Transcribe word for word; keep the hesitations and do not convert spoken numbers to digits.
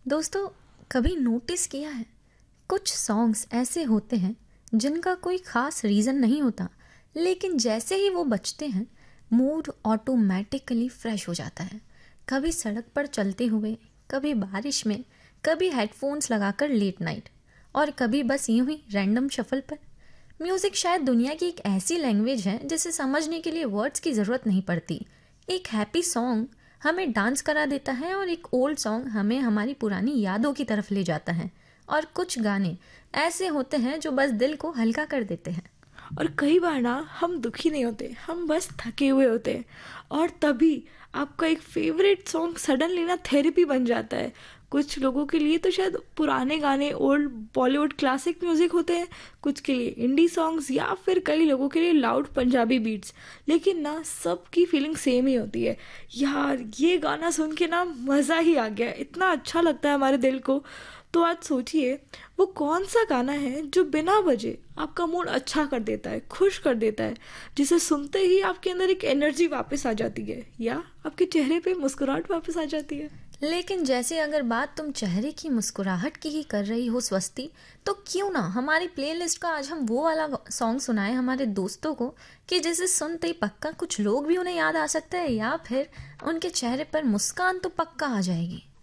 दोस्तों, कभी नोटिस किया है, कुछ सॉन्ग्स ऐसे होते हैं जिनका कोई खास रीज़न नहीं होता, लेकिन जैसे ही वो बजते हैं मूड ऑटोमेटिकली फ्रेश हो जाता है। कभी सड़क पर चलते हुए, कभी बारिश में, कभी हेडफोन्स लगाकर लेट नाइट, और कभी बस यूं ही रैंडम शफल पर। म्यूज़िक शायद दुनिया की एक ऐसी लैंग्वेज है जिसे समझने के लिए वर्ड्स की ज़रूरत नहीं पड़ती। एक हैप्पी सॉन्ग हमें डांस करा देता है और एक ओल्ड सॉन्ग हमें हमारी पुरानी यादों की तरफ ले जाता है। और कुछ गाने ऐसे होते हैं जो बस दिल को हल्का कर देते हैं। और कई बार ना हम दुखी नहीं होते, हम बस थके हुए होते हैं, और तभी आपका एक फेवरेट सॉन्ग सडनली ना थेरेपी बन जाता है। कुछ लोगों के लिए तो शायद पुराने गाने, ओल्ड बॉलीवुड क्लासिक म्यूजिक होते हैं, कुछ के लिए इंडी सॉन्ग्स, या फिर कई लोगों के लिए लाउड पंजाबी बीट्स। लेकिन ना सबकी फीलिंग सेम ही होती है, यार ये गाना सुन के ना मज़ा ही आ गया, इतना अच्छा लगता है हमारे दिल को। तो आज सोचिए, वो कौन सा गाना है जो बिना वजह आपका मूड अच्छा कर देता है, खुश कर देता है, जिसे सुनते ही आपके अंदर एक एनर्जी वापस आ जाती है, या आपके चेहरे पे मुस्कुराहट वापस आ जाती है। लेकिन जैसे अगर बात तुम चेहरे की मुस्कुराहट की ही कर रही हो स्वस्ति, तो क्यों ना हमारी प्लेलिस्ट का आज हम वो वाला सॉन्ग सुनाए हमारे दोस्तों को कि जिसे सुनते ही पक्का कुछ लोग भी उन्हें याद आ सकता है, या फिर उनके चेहरे पर मुस्कान तो पक्का आ जाएगी।